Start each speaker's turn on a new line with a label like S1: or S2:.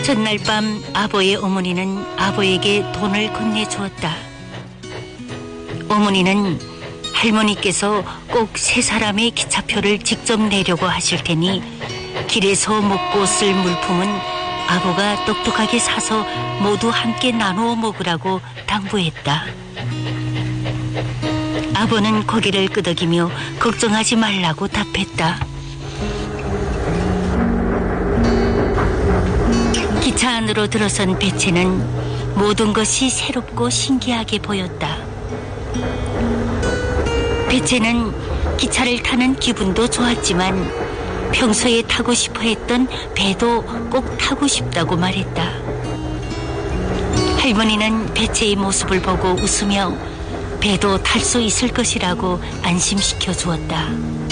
S1: 전날 밤 아보의 어머니는 아보에게 돈을 건네주었다. 어머니는 할머니께서 꼭 세 사람의 기차표를 직접 내려고 하실 테니 길에서 먹고 쓸 물품은 아보가 똑똑하게 사서 모두 함께 나누어 먹으라고 당부했다. 아보는 고개를 끄덕이며 걱정하지 말라고 답했다. 기차 안으로 들어선 배치는 모든 것이 새롭고 신기하게 보였다. 배치는 기차를 타는 기분도 좋았지만 평소에 타고 싶어 했던 배도 꼭 타고 싶다고 말했다. 할머니는 배치의 모습을 보고 웃으며 배도 탈 수 있을 것이라고 안심시켜 주었다.